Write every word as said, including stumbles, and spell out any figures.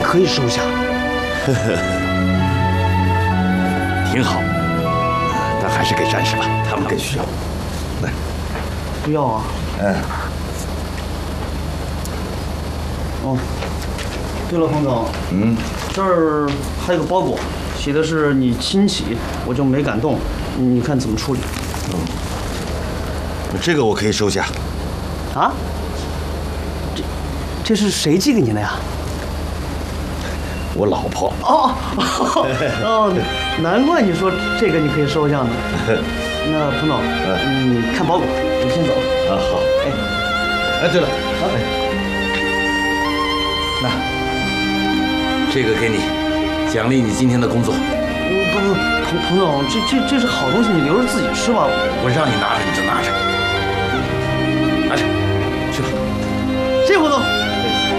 可以收下。 呵呵，挺好。但还是给战士吧，他们更需要。来， 不要啊。 嗯。 哦，对了，彭总， 嗯， 这儿还有个包裹，写的是你亲戚，我就没敢动，你看怎么处理？ 嗯，这个我可以收下。 啊？这这是谁寄给您的呀？ 我老婆。 哦哦，难怪你说这个你可以收下呢。那彭总，你看包裹，我先走。 啊，好。哎，哎，对了，啊，那这个给你，奖励你今天的工作。 不不，彭彭总，这这这是好东西，你留着自己吃吧。 我让你拿着你就拿着，拿着，去吧。 谢谢彭总。